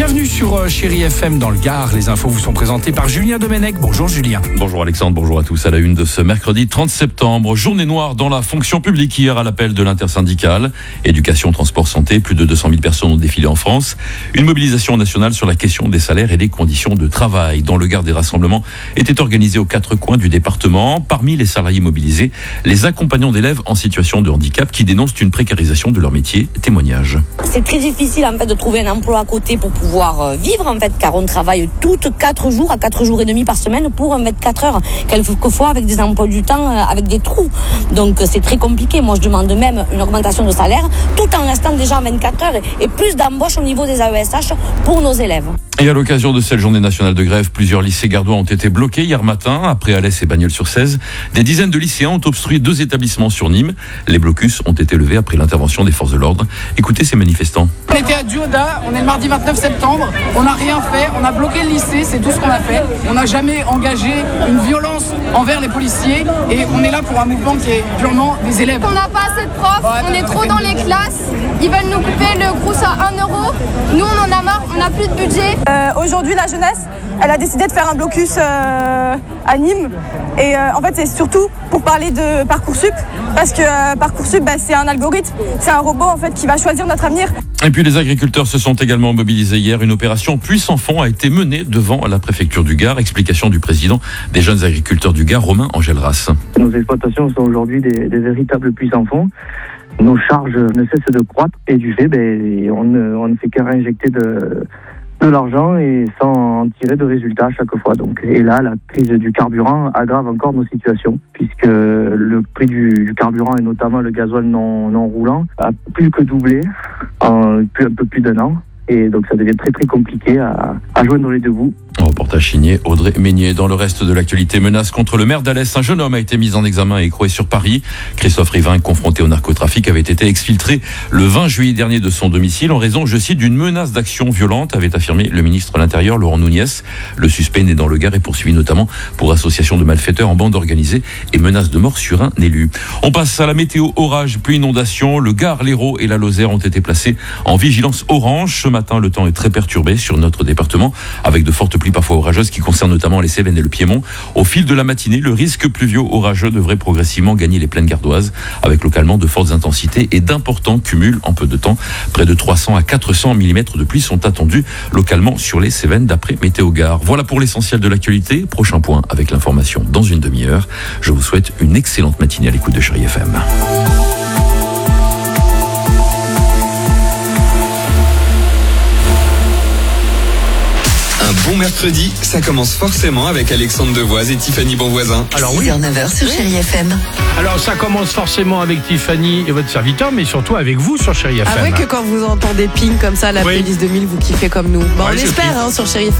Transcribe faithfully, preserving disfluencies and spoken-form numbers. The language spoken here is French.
Bienvenue sur Chérie F M dans le Gard. Les infos vous sont présentées par Julien Domenech. Bonjour Julien. Bonjour Alexandre, bonjour à tous. À la une de ce mercredi trente septembre, journée noire dans la fonction publique hier à l'appel de l'intersyndicale. Éducation, transport, santé, plus de deux cent mille personnes ont défilé en France. Une mobilisation nationale sur la question des salaires et des conditions de travail. Dans le Gard, des rassemblements étaient organisés aux quatre coins du département. Parmi les salariés mobilisés, les accompagnants d'élèves en situation de handicap qui dénoncent une précarisation de leur métier. Témoignage. C'est très difficile en fait de trouver un emploi à côté pour pouvoir vivre en fait, car on travaille toutes quatre jours à quatre jours et demi par semaine pour vingt-quatre heures, quelquefois avec des emplois du temps avec des trous. Donc c'est très compliqué. Moi je demande même une augmentation de salaire tout en restant déjà à vingt-quatre heures et plus d'embauche au niveau des A E S H pour nos élèves. Et à l'occasion de cette journée nationale de grève, plusieurs lycées gardois ont été bloqués hier matin. Après Alès et Bagnols-sur-Cèze, des dizaines de lycéens ont obstrué deux établissements sur Nîmes. Les blocus ont été levés après l'intervention des forces de l'ordre. Écoutez ces manifestants. On était à Duoda, on est le mardi vingt-neuf septembre, on n'a rien fait, on a bloqué le lycée, c'est tout ce qu'on a fait. On n'a jamais engagé une violence envers les policiers et on est là pour un mouvement qui est purement des élèves. On n'a pas assez de profs, ouais, on est trop dans les classes, ils veulent nous couper le crous à un euro, nous on en a marre, on n'a plus de budget. Euh, aujourd'hui la jeunesse, elle a décidé de faire un blocus euh, à Nîmes et euh, en fait c'est surtout pour parler de Parcoursup parce que euh, Parcoursup bah, c'est un algorithme, c'est un robot en fait qui va choisir notre avenir. Et puis les agriculteurs se sont également mobilisés hier. Une opération Puits sans fond a été menée devant la préfecture du Gard. Explication du président des jeunes agriculteurs du Gard, Romain Angèle-Rasse. Nos exploitations sont aujourd'hui des, des véritables puits sans fond. Nos charges ne cessent de croître et du fait, ben, on, ne, on ne fait que réinjecter de, de l'argent et sans en tirer de résultats à chaque fois. Donc, et là, la crise du carburant aggrave encore nos situations puisque le prix du, du carburant et notamment le gasoil non, non roulant a plus que doublé en plus, un peu plus d'un an. Et donc ça devient très très compliqué à, à joindre les deux bouts. Reportage signé Audrey Meignier. Dans le reste de l'actualité, menace contre le maire d'Alès. Un jeune homme a été mis en examen et écroué sur Paris. Christophe Rivin, confronté au narcotrafic, avait été exfiltré le vingt juillet dernier de son domicile en raison, je cite, d'une menace d'action violente, avait affirmé le ministre de l'Intérieur, Laurent Nunez. Le suspect né dans le Gard est poursuivi notamment pour association de malfaiteurs en bande organisée et menace de mort sur un élu. On passe à la météo. Orage puis inondation. Le Gard, l'Hérault et la Lozère ont été placés en vigilance orange. Ce matin, le temps est très perturbé sur notre département avec de fortes pluies parfois orageuses qui concernent notamment les Cévennes et le Piémont. Au fil de la matinée, le risque pluvieux-orageux devrait progressivement gagner les plaines gardoises avec localement de fortes intensités et d'importants cumuls en peu de temps. Près de trois cents à quatre cents millimètres de pluie sont attendus localement sur les Cévennes d'après Météo Gard. Voilà pour l'essentiel de l'actualité. Prochain point avec l'information dans une demi-heure. Je vous souhaite une excellente matinée à l'écoute de Chérie F M. Bon mercredi, ça commence forcément avec Alexandre Devoise et Tiffany Bonvoisin. Alors oui. six heures neuf heures sur Chérie F M. Alors ça commence forcément avec Tiffany et votre serviteur, mais surtout avec vous sur Chérie F M. Ah ouais, que quand vous entendez Pink comme ça, la oui. playlist deux mille, vous kiffez comme nous. Bah, ouais, on espère hein, sur Chérie F M.